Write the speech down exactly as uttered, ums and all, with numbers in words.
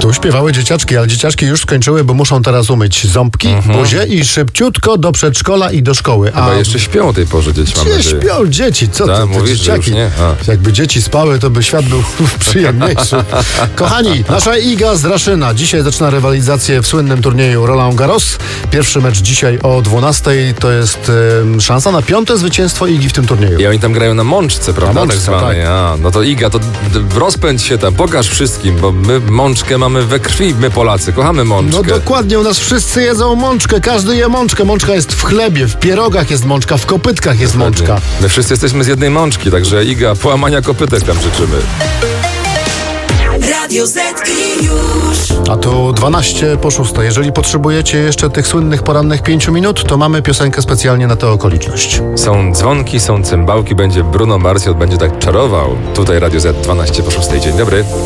Tu śpiewały dzieciaczki, ale dzieciaczki już skończyły, bo muszą teraz umyć ząbki, mhm. buzię i szybciutko do przedszkola i do szkoły. Chyba A jeszcze śpią o tej porze dzieci, mam gdzie nadzieję. śpią dzieci? Co Ta, to, to mówisz, że już dzieciaki? nie? A. Jakby dzieci spały, to by świat był przyjemniejszy. Kochani, nasza Iga z Raszyna dzisiaj zaczyna rywalizację w słynnym turnieju Roland Garros. Pierwszy mecz dzisiaj o dwunastej. To jest um, szansa na piąte zwycięstwo Igi w tym turnieju. I oni tam grają na mączce, prawda? Na mączce, tak zwanej. tak. A, no to Iga, to d- rozpędź się tam, pokaż wszystkim, bo my mączkę mamy we krwi, my Polacy, kochamy mączkę. No dokładnie, u nas wszyscy jedzą mączkę, każdy je mączkę. Mączka jest w chlebie, w pierogach jest mączka, w kopytkach jest Dokładnie. mączka. My wszyscy jesteśmy z jednej mączki, także Iga, połamania kopytek tam życzymy. Radio Z i już. A tu dwanaście po szóstej. Jeżeli potrzebujecie jeszcze tych słynnych porannych pięciu minut, to mamy piosenkę specjalnie na tę okoliczność. Są dzwonki, są cymbałki, będzie Bruno Mars, będzie tak czarował. Tutaj Radio Z, dwanaście po szóstej. Dzień dobry.